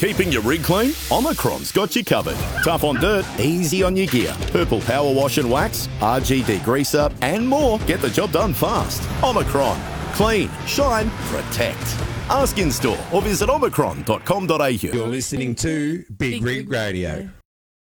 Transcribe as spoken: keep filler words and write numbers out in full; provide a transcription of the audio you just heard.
Keeping your rig clean? Omicron's got you covered. Tough on dirt, easy on your gear. Purple power wash and wax, R G degreaser, and more. Get the job done fast. Omicron. Clean, shine, protect. Ask in store or visit omicron dot com dot a u. You're listening to Big, Big Rig Radio.